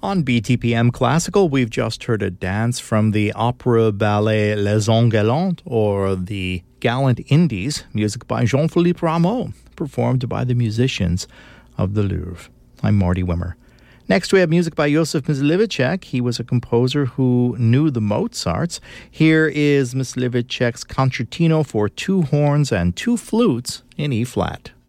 On BTPM Classical, we've just heard a dance from the opera ballet Les Engalantes, or the Gallant Indies, music by Jean-Philippe Rameau, performed by the musicians of the Louvre. I'm Marty Wimmer. Next, we have music by Josef Myslivicek. He was a composer who knew the Mozarts. Here is Myslivicek's Concertino for 2 horns and 2 flutes in E-flat.